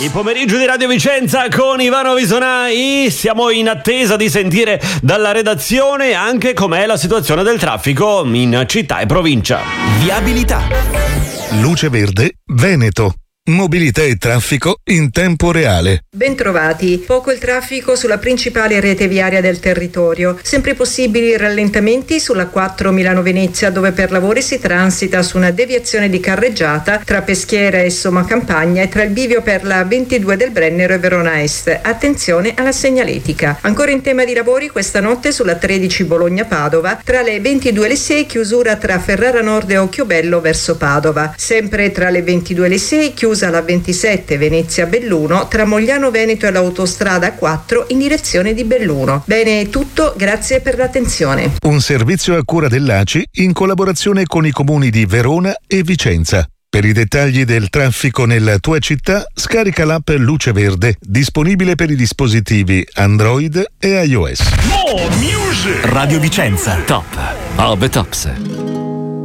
Il pomeriggio di Radio Vicenza con Ivano Visonai. Siamo in attesa di sentire dalla redazione anche com'è la situazione del traffico in città e provincia. Viabilità. Luce Verde, Veneto. Mobilità e traffico in tempo reale. Bentrovati. Poco il traffico sulla principale rete viaria del territorio. Sempre possibili rallentamenti sulla 4 Milano-Venezia, dove per lavori si transita su una deviazione di carreggiata tra Peschiera e Somma Campagna e tra il bivio per la 22 del Brennero e Verona Est. Attenzione alla segnaletica. Ancora in tema di lavori, questa notte sulla 13 Bologna-Padova, tra le 22 e le 6 chiusura tra Ferrara Nord e Occhiobello verso Padova. Sempre tra le 22 e le 6 chiusa la 27 Venezia-Belluno tra Mogliano Veneto e l'autostrada 4 in direzione di Belluno. Bene, è tutto, grazie per l'attenzione. Un servizio a cura dell'ACI in collaborazione con i comuni di Verona e Vicenza. Per i dettagli del traffico nella tua città, scarica l'app Luce Verde, disponibile per i dispositivi Android e iOS. Radio Vicenza, top of the tops.